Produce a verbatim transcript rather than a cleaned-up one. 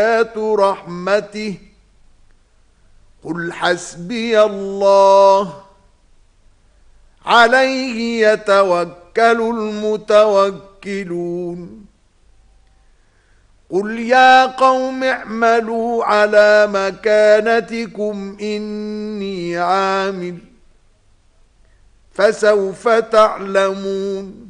آيات رحمته قل حسبي الله عليه يتوكل المتوكلون قل يا قوم اعملوا على مكانتكم إني عامل فسوف تعلمون